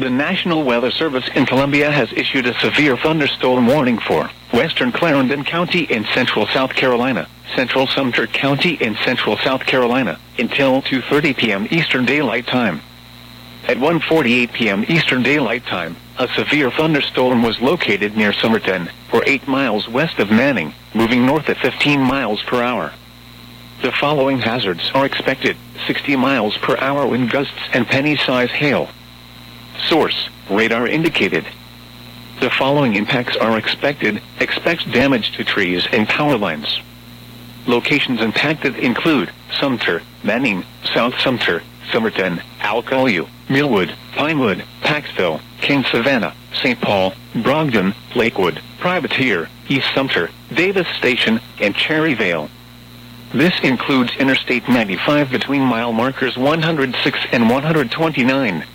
The National Weather Service in Columbia has issued a severe thunderstorm warning for western Clarendon County in central South Carolina, central Sumter County in central South Carolina, until 2:30 p.m. Eastern Daylight Time. At 1:48 p.m. Eastern Daylight Time, a severe thunderstorm was located near Somerton, or 8 miles west of Manning, moving north at 15 miles per hour. The following hazards are expected: 60 miles per hour wind gusts and penny-size hail. Source: radar indicated. The following impacts are expected. Expect damage to trees and power lines. Locations impacted include Sumter, Manning, South Sumter, Somerton, Alcoa, Millwood, Pinewood, Paxville, King Savannah, St. Paul, Brogdon, Lakewood, Privateer, East Sumter, Davis Station, and Cherryvale. This includes Interstate 95 between mile markers 106 and 129.